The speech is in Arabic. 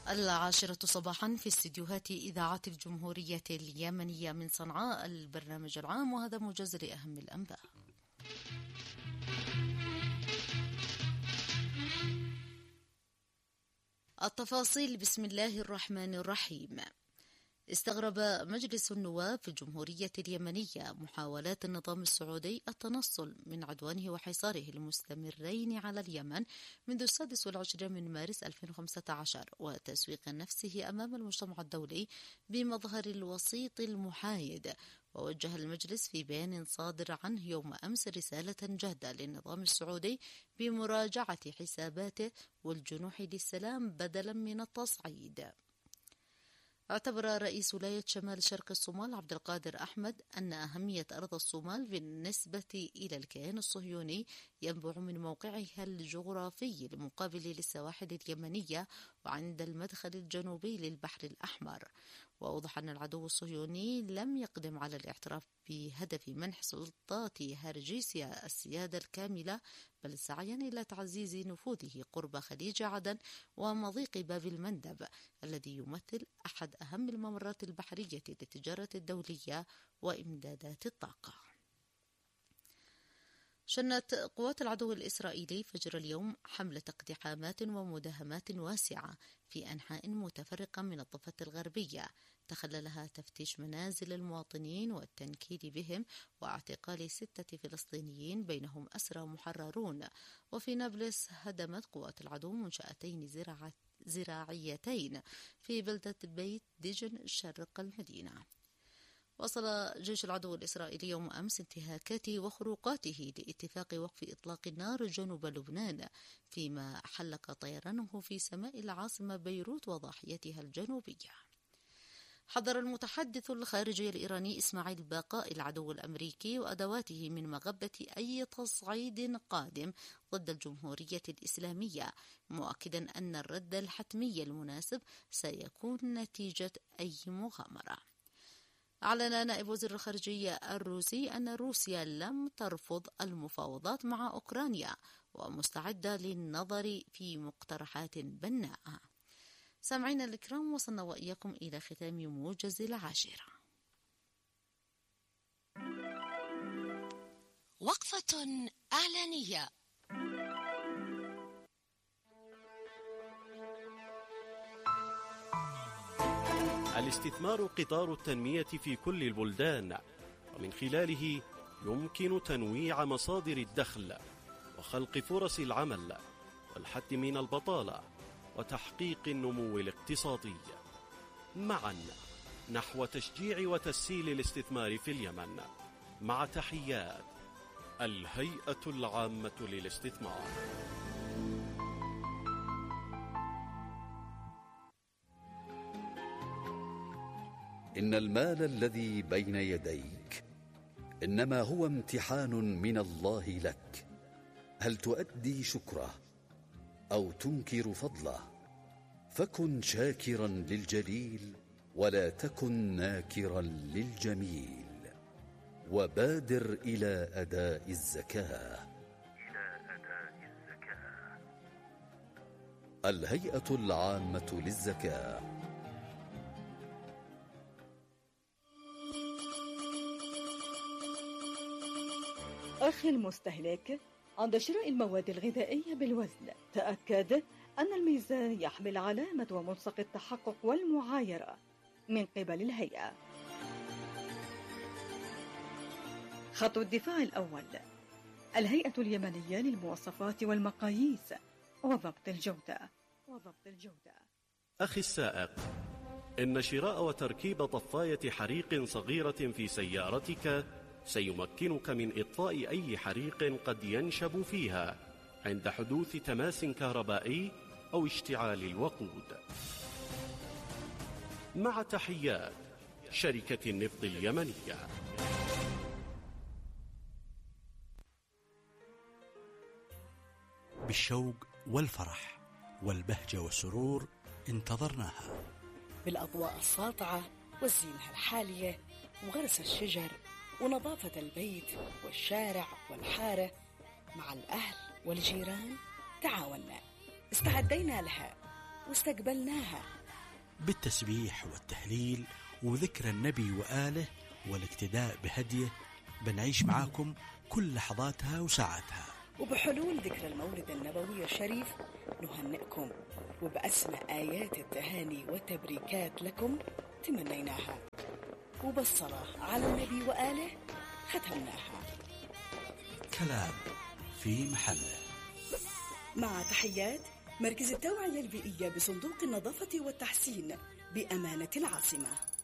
العاشرة صباحا في استديوهات إذاعة الجمهورية اليمنية من صنعاء، البرنامج العام، وهذا موجز لأهم الأنباء. التفاصيل بسم الله الرحمن الرحيم. استغرب مجلس النواب في الجمهورية اليمنية محاولات النظام السعودي التنصل من عدوانه وحصاره المستمرين على اليمن منذ 26 من مارس 2015 وتسويق نفسه أمام المجتمع الدولي بمظهر الوسيط المحايد. ووجه المجلس في بيان صادر عنه يوم أمس رسالة جادة للنظام السعودي بمراجعة حساباته والجنوح للسلام بدلا من التصعيد. اعتبر رئيس ولاية شمال شرق الصومال عبد القادر أحمد أن أهمية أرض الصومال بالنسبة إلى الكيان الصهيوني ينبع من موقعها الجغرافي المقابل للسواحل اليمنية وعند المدخل الجنوبي للبحر الأحمر. وأوضح أن العدو الصهيوني لم يقدم على الاعتراف بهدف منح سلطات هرجيسيا السيادة الكاملة، بل سعيا إلى تعزيز نفوذه قرب خليج عدن ومضيق باب المندب الذي يمثل أحد أهم الممرات البحرية للتجارة الدولية وإمدادات الطاقة. شنت قوات العدو الإسرائيلي فجر اليوم حملة اقتحامات ومداهمات واسعة في أنحاء متفرقة من الضفة الغربية تخللها تفتيش منازل المواطنين والتنكيل بهم واعتقال 6 فلسطينيين بينهم أسرى محررون. وفي نابلس هدمت قوات العدو منشأتين زراعيتين في بلدة بيت دجن شرق المدينة. وصل جيش العدو الإسرائيلي يوم أمس انتهاكاته وخروقاته لاتفاق وقف إطلاق النار جنوب لبنان، فيما حلق طيرانه في سماء العاصمة بيروت وضاحيتها الجنوبية. حذر المتحدث الخارجي الإيراني إسماعيل باقاء العدو الأمريكي وأدواته من مغبة أي تصعيد قادم ضد الجمهورية الإسلامية، مؤكدا أن الرد الحتمي المناسب سيكون نتيجة أي مغامرة. أعلن نائب وزير الخارجية الروسي أن روسيا لم ترفض المفاوضات مع أوكرانيا ومستعدة للنظر في مقترحات بناءة. سامعين الكرام، وصلنا وإياكم إلى ختام موجز العاشرة. وقفة إعلانية. الاستثمار قطار التنمية في كل البلدان، ومن خلاله يمكن تنويع مصادر الدخل وخلق فرص العمل والحد من البطالة وتحقيق النمو الاقتصادي. معا نحو تشجيع وتسهيل الاستثمار في اليمن، مع تحيات الهيئة العامة للاستثمار. إن المال الذي بين يديك إنما هو امتحان من الله لك، هل تؤدي شكره أو تنكر فضله؟ فكن شاكرا للجليل ولا تكن ناكرا للجميل، وبادر إلى أداء الزكاة. الهيئة العامة للزكاة. أخي المستهلك، عند شراء المواد الغذائية بالوزن تأكد أن الميزان يحمل علامة وملصق التحقق والمعايرة من قبل الهيئة. خط الدفاع الأول: الهيئة اليمنية للمواصفات والمقاييس وضبط الجودة. أخي السائق، إن شراء وتركيب طفاية حريق صغيرة في سيارتك سيمكنك من إطفاء أي حريق قد ينشب فيها عند حدوث تماس كهربائي أو اشتعال الوقود. مع تحيات شركة النفط اليمنية. بالشوق والفرح والبهجة والسرور انتظرناها، بالأضواء الساطعة والزينة الحالية وغرس الشجر ونظافة البيت والشارع والحارة. مع الأهل والجيران تعاوننا، استعدينا لها واستقبلناها بالتسبيح والتهليل وذكر النبي وآله والاقتداء بهديه. بنعيش معاكم كل لحظاتها وساعاتها. وبحلول ذكرى المولد النبوي الشريف نهنئكم وبأسمى آيات التهاني والتبريكات لكم تمنيناها، وبالصلاة على النبي وآله ختمناها. كلام في محله. مع تحيات مركز التوعية البيئية بصندوق النظافة والتحسين بأمانة العاصمة.